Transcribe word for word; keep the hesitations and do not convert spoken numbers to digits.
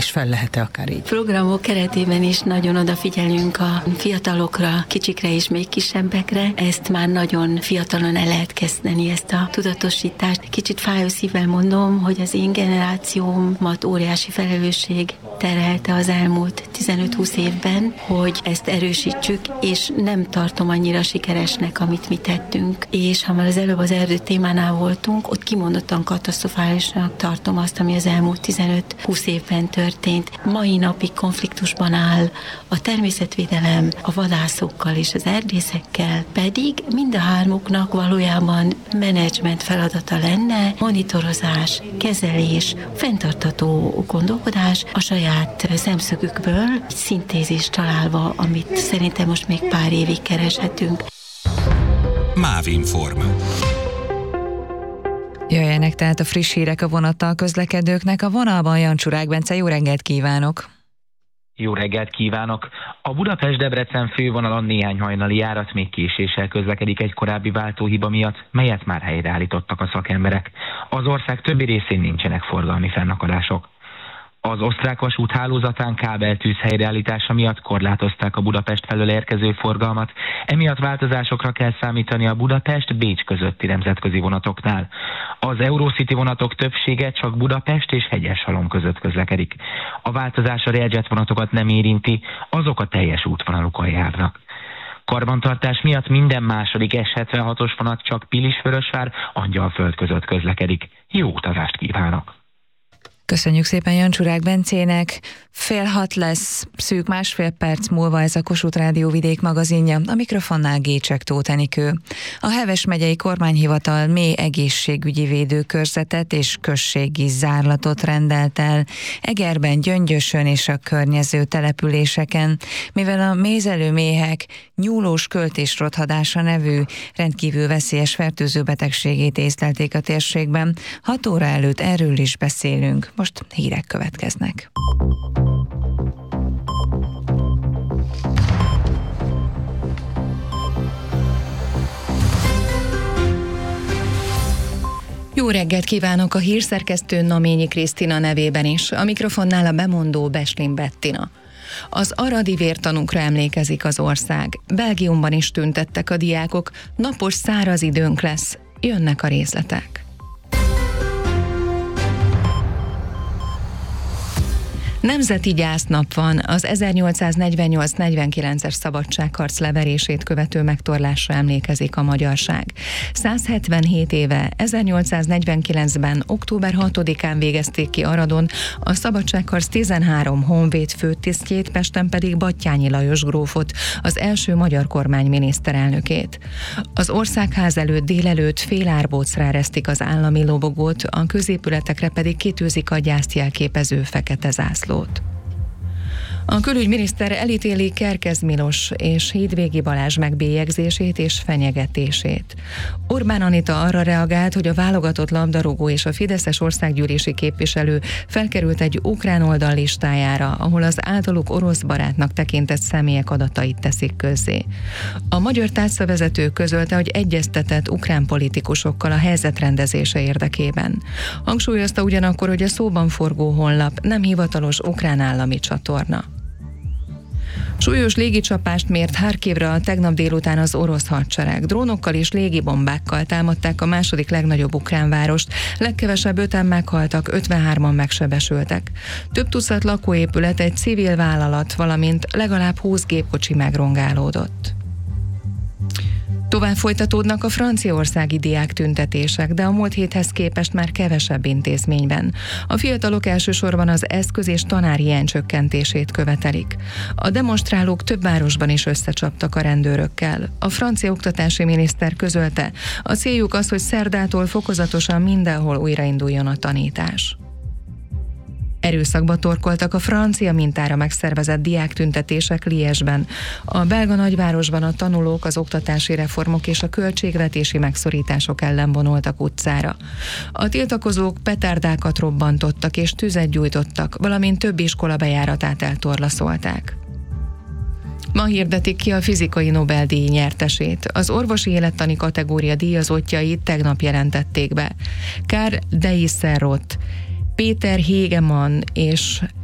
és fel lehet-e akár így? Programok keretében is nagyon odafigyelünk a fiatalokra, kicsikre és még kisebbekre. Ezt már nagyon fiatalon el lehet kezdeni, ezt a tudatosítást. Kicsit fájó szívvel mondom, hogy az én generációmat óriási felelősség terelte az elmúlt tizenöt-húsz évben, hogy ezt erősítsük, és nem tartom annyira sikeresnek, amit mi tettünk. És ha már az előbb az erdő témánál voltunk, ott kimondottan katasztrofálisnak tartom azt, ami az elmúlt tizenöt-húsz évben történt. Mai napig konfliktusban áll a természetvédelem a vadászokkal és az erdészekkel, pedig mind a hármuknak valójában menedzsment feladata lenne, monitorozás, kezelés, fenntartható gondolkodás a saját szemszögükből, szintézis találva, amit szerintem most még pár évig kereshetünk. Mávinform. Jöjjenek tehát a friss hírek a vonattal közlekedőknek. A vonalban Jancsουρák Bence, jó reggelt kívánok! Jó reggelt kívánok! A Budapest-Debrecen fővonalon néhány hajnali járat még késéssel közlekedik egy korábbi váltóhiba miatt, melyet már helyreállítottak a szakemberek. Az ország többi részén nincsenek forgalmi fennakadások. Az osztrák vasút hálózatán kábeltűz helyreállítása miatt korlátozták a Budapest felől érkező forgalmat, emiatt változásokra kell számítani a Budapest-Bécs közötti nemzetközi vonatoknál. Az Eurocity vonatok többsége csak Budapest és Hegyeshalom között közlekedik. A változás a Railjet vonatokat nem érinti, azok a teljes útvonalukon járnak. Karbantartás miatt minden második S hetvenhatos vonat csak Pilisvörösvár, Angyalföld között közlekedik. Jó utazást kívánok! Köszönjük szépen Jancsουρák Bencének. Fél hat lesz, szűk másfél perc múlva ez a Kossuth Rádió vidék magazinja, a mikrofonnál Gécsek Tóth Enikő. A Heves megyei kormányhivatal mély egészségügyi védőkörzetet és községi zárlatot rendelt el Egerben, Gyöngyösön és a környező településeken, mivel a mézelőméhek nyúlós költésrothadása nevű rendkívül veszélyes fertőző betegségét észlelték a térségben. Hat óra előtt erről is beszélünk. Most hírek következnek. Jó reggelt kívánok a hírszerkesztő Naményi Krisztina nevében is, a mikrofonnál a bemondó Beslin Bettina. Az aradi vértanúkra emlékezik az ország. Belgiumban is tüntettek a diákok, napos száraz időnk lesz, jönnek a részletek. Nemzeti gyásznap van, az ezernyolcszáznegyvennyolc negyvenkilences szabadságharc leverését követő megtorlásra emlékezik a magyarság. száz hetvenhét éve, ezernyolcszáznegyvenkilencben, október hatodikán végezték ki Aradon a szabadságharc tizenhárom honvéd főtisztjét, Pesten pedig Batthyány Lajos grófot, az első magyar kormány miniszterelnökét. Az Országház előtt délelőtt fél árbócra eresztik az állami lobogót, a középületekre pedig kitűzik a gyászt jelképező fekete zászlót. A külügyminiszter elítéli Kerkez Milos és Hídvégi Balázs megbélyegzését és fenyegetését. Orbán Anita arra reagált, hogy a válogatott labdarúgó és a fideszes országgyűlési képviselő felkerült egy ukrán oldal listájára, ahol az általuk orosz barátnak tekintett személyek adatait teszik közzé. A magyar tárcavezető közölte, hogy egyeztetett ukrán politikusokkal a helyzet rendezése érdekében. Hangsúlyozta ugyanakkor, hogy a szóban forgó honlap nem hivatalos ukrán állami csatorna. Súlyos légicsapást mért Harkivra tegnap délután az orosz hadsereg. Drónokkal és légibombákkal támadták a második legnagyobb ukrán várost. Legkevesebb öten meghaltak, ötvenhárman megsebesültek. Több tucat lakóépület, egy civil vállalat, valamint legalább húsz gépkocsi megrongálódott. Tovább folytatódnak a franciaországi diáktüntetések, de a múlt héthez képest már kevesebb intézményben. A fiatalok elsősorban az eszköz- és tanárhiány csökkentését követelik. A demonstrálók több városban is összecsaptak a rendőrökkel. A francia oktatási miniszter közölte, a céljuk az, hogy szerdától fokozatosan mindenhol újrainduljon a tanítás. Erőszakba torkoltak a francia mintára megszervezett diáktüntetések Liège-ben. A belga nagyvárosban a tanulók az oktatási reformok és a költségvetési megszorítások ellen vonultak utcára. A tiltakozók petárdákat robbantottak és tüzet gyújtottak, valamint több iskola bejáratát eltorlaszolták. Ma hirdetik ki a fizikai Nobel-díj nyertesét. Az orvosi élettani kategória díjazottjait tegnap jelentették be. Karl Deisserot, Péter Hegemann és